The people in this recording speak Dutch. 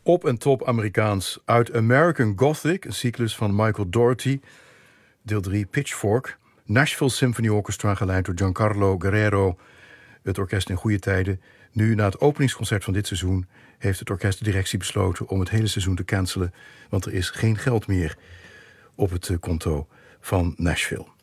Op en top Amerikaans. Uit American Gothic, een cyclus van Michael Dougherty. Deel 3, Pitchfork. Nashville Symphony Orchestra, geleid door Giancarlo Guerrero. Het orkest in goede tijden. Nu, na het openingsconcert van dit seizoen, heeft het orkest de directie besloten om het hele seizoen te cancelen, want er is geen geld meer op het konto van Nashville.